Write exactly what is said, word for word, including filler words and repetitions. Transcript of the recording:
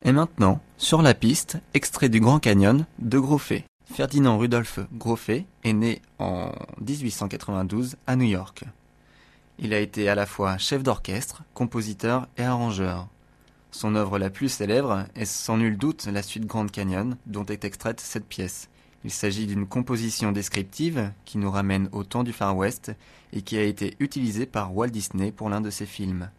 Et maintenant, sur la piste, extrait du Grand Canyon de Grauffet. Ferdinand Rudolph Grauffet est né en dix-huit cent quatre-vingt-douze à New York. Il a été à la fois chef d'orchestre, compositeur et arrangeur. Son œuvre la plus célèbre est sans nul doute la suite Grand Canyon, dont est extraite cette pièce. Il s'agit d'une composition descriptive qui nous ramène au temps du Far West et qui a été utilisée par Walt Disney pour l'un de ses films.